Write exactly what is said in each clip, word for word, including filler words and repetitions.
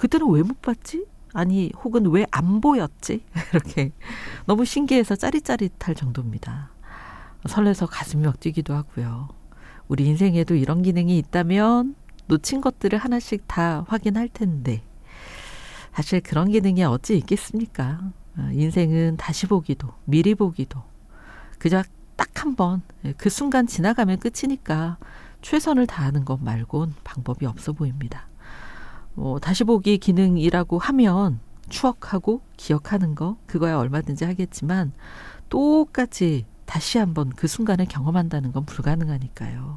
그때는 왜 못 봤지? 아니 혹은 왜 안 보였지? 이렇게 너무 신기해서 짜릿짜릿할 정도입니다. 설레서 가슴이 막 뛰기도 하고요. 우리 인생에도 이런 기능이 있다면 놓친 것들을 하나씩 다 확인할 텐데 사실 그런 기능이 어찌 있겠습니까? 인생은 다시 보기도 미리 보기도 그저 딱 한 번 그 순간 지나가면 끝이니까 최선을 다하는 것 말곤 방법이 없어 보입니다. 뭐 다시 보기 기능이라고 하면 추억하고 기억하는 거 그거야 얼마든지 하겠지만 똑같이 다시 한번 그 순간을 경험한다는 건 불가능하니까요.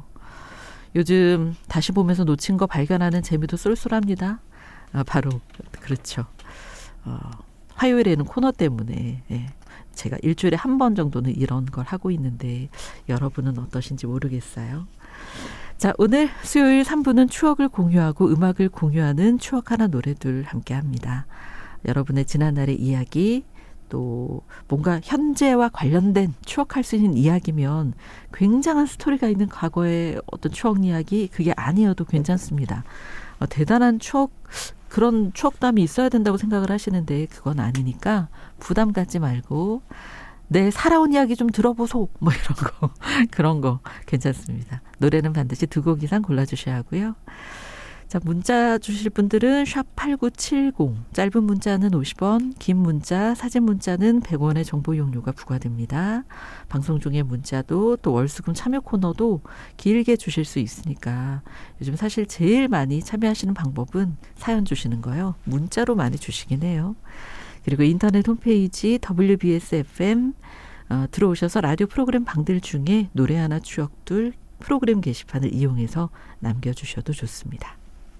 요즘 다시 보면서 놓친 거 발견하는 재미도 쏠쏠합니다. 아, 바로 그렇죠. 어, 화요일에는 코너 때문에 예, 제가 일주일에 한 번 정도는 이런 걸 하고 있는데 여러분은 어떠신지 모르겠어요. 자, 오늘 수요일 삼 부는 추억을 공유하고 음악을 공유하는 추억 하나 노래들 함께합니다. 여러분의 지난날의 이야기 또 뭔가 현재와 관련된 추억할 수 있는 이야기면 굉장한 스토리가 있는 과거의 어떤 추억 이야기 그게 아니어도 괜찮습니다. 어, 대단한 추억 그런 추억담이 있어야 된다고 생각을 하시는데 그건 아니니까 부담 갖지 말고 내 살아온 이야기 좀 들어보소 뭐 이런 거 그런 거 괜찮습니다. 노래는 반드시 두 곡 이상 골라주셔야 하고요. 자, 문자 주실 분들은 샵 팔구칠공 짧은 문자는 오십 원 긴 문자 사진 문자는 백 원의 정보 이용료가 부과됩니다. 방송 중에 문자도 또 월수금 참여 코너도 길게 주실 수 있으니까 요즘 사실 제일 많이 참여하시는 방법은 사연 주시는 거예요. 문자로 많이 주시긴 해요. 그리고 인터넷 홈페이지 더블유비에스 에프엠 어, 들어오셔서 라디오 프로그램 방들 중에 노래 하나 추억들 프로그램 게시판을 이용해서 남겨주셔도 좋습니다.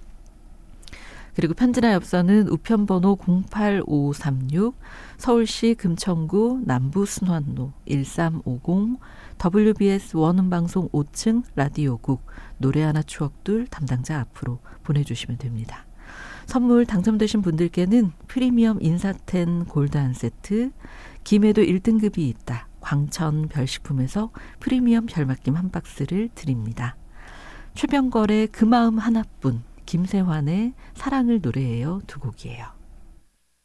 그리고 편지나 엽서는 우편번호 공팔오삼육 서울시 금천구 남부순환로 일삼오공 더블유비에스 원음방송 오 층 라디오국 노래 하나 추억들 담당자 앞으로 보내주시면 됩니다. 선물 당첨되신 분들께는 프리미엄 인사텐 골드 한 세트, 김에도 일 등급이 있다. 광천 별식품에서 프리미엄 별맛김 한 박스를 드립니다. 최병걸의 그 마음 하나뿐, 김세환의 사랑을 노래해요 두 곡이에요.